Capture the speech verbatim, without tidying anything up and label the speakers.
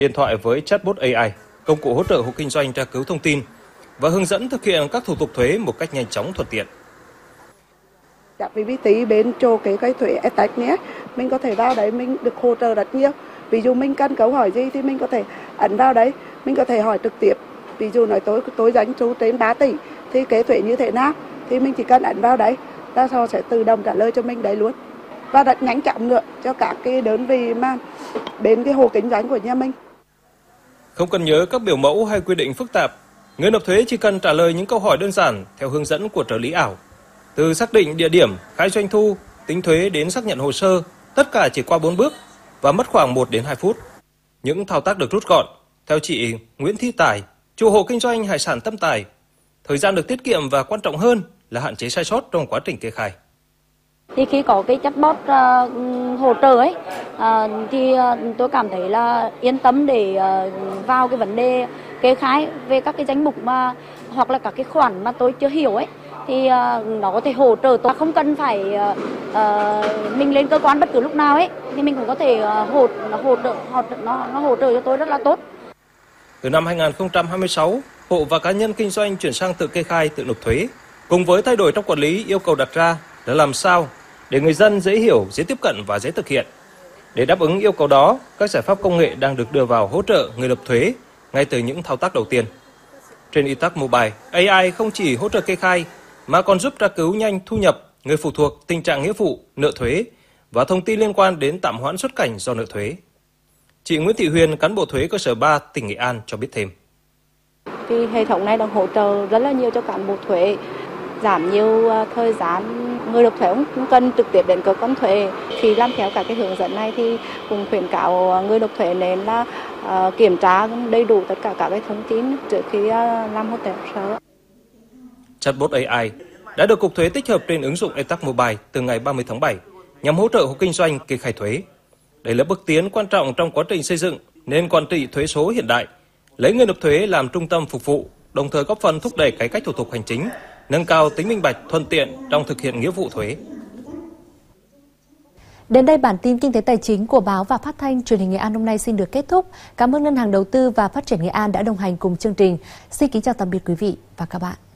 Speaker 1: Điện thoại với chatbot a i, công cụ hỗ trợ hộ kinh doanh tra cứu thông tin và hướng dẫn thực hiện các thủ tục thuế một cách nhanh chóng thuận tiện.
Speaker 2: Trạm pê vê tê bên chỗ cái cái thuế e tê xê nhé, mình có thể vào đấy mình được hỗ trợ rất nhiều. Ví dụ mình cần câu hỏi gì thì mình có thể ấn vào đấy, mình có thể hỏi trực tiếp. Ví dụ nói tôi tôi doanh số trên ba tỷ thì kế thuế như thế nào thì mình chỉ cần ấn vào đấy, ta họ sẽ tự động trả lời cho mình đấy luôn. Và rất nhanh chóng nữa cho các cái đơn vị mà bên cái hộ kinh doanh của nhà mình.
Speaker 1: Không cần nhớ các biểu mẫu hay quy định phức tạp, người nộp thuế chỉ cần trả lời những câu hỏi đơn giản theo hướng dẫn của trợ lý ảo. Từ xác định địa điểm, khai doanh thu, tính thuế đến xác nhận hồ sơ, tất cả chỉ qua bốn bước và mất khoảng một đến hai phút. Những thao tác được rút gọn. Theo chị Nguyễn Thị Tài, chủ hộ kinh doanh hải sản Tâm Tài, thời gian được tiết kiệm và quan trọng hơn là hạn chế sai sót trong quá trình kê khai.
Speaker 3: Thì khi có cái chatbot uh, hỗ trợ ấy, uh, thì uh, tôi cảm thấy là yên tâm để uh, vào cái vấn đề kê khai về các cái danh mục mà hoặc là các cái khoản mà tôi chưa hiểu ấy, thì uh, nó có thể hỗ trợ tôi, không cần phải uh, uh, mình lên cơ quan bất cứ lúc nào ấy, thì mình cũng có thể uh, hỗ hỗ trợ hỗ nó nó hỗ trợ cho tôi rất là tốt.
Speaker 1: Từ năm hai nghìn không trăm hai mươi sáu, hộ và cá nhân kinh doanh chuyển sang tự kê khai, tự nộp thuế. Cùng với thay đổi trong quản lý, yêu cầu đặt ra là làm sao để người dân dễ hiểu, dễ tiếp cận và dễ thực hiện. Để đáp ứng yêu cầu đó, các giải pháp công nghệ đang được đưa vào hỗ trợ người nộp thuế ngay từ những thao tác đầu tiên. Trên e tax Mobile, a i không chỉ hỗ trợ kê khai mà còn giúp tra cứu nhanh thu nhập, người phụ thuộc, tình trạng nghĩa vụ, nợ thuế và thông tin liên quan đến tạm hoãn xuất cảnh do nợ thuế. Chị Nguyễn Thị Huyền, cán bộ thuế cơ sở ba tỉnh Nghệ An cho biết thêm.
Speaker 4: Cái hệ thống này đang hỗ trợ rất là nhiều cho cán bộ thuế, giảm nhiều thời gian, người nộp thuế không cần trực tiếp đến cơ quan thuế. Khi làm theo cả cái hướng dẫn này thì cũng khuyến cáo người nộp thuế nên là uh, kiểm tra đầy đủ tất cả các cái thông tin trước khi uh, làm hồ sơ.
Speaker 1: Chatbot a i đã được Cục Thuế tích hợp trên ứng dụng e tax Mobile từ ngày ba mươi tháng bảy nhằm hỗ trợ hộ kinh doanh kê khai thuế. Đây là bước tiến quan trọng trong quá trình xây dựng nền quản trị thuế số hiện đại, lấy người nộp thuế làm trung tâm phục vụ, đồng thời góp phần thúc đẩy cải cách thủ tục hành chính, nâng cao tính minh bạch, thuận tiện trong thực hiện nghĩa vụ thuế.
Speaker 5: Đến đây bản tin kinh tế tài chính của báo và phát thanh truyền hình Nghệ An hôm nay xin được kết thúc. Cảm ơn Ngân hàng Đầu tư và Phát triển Nghệ An đã đồng hành cùng chương trình. Xin kính chào tạm biệt quý vị và các bạn.